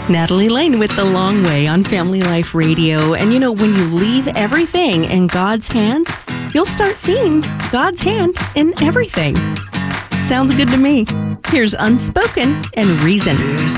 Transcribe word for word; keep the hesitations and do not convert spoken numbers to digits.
Natalie Lane with The Long Way on Family Life Radio. And you know, when you leave everything in God's hands, you'll start seeing God's hand in everything. Sounds good to me. Here's Unspoken and Reason. This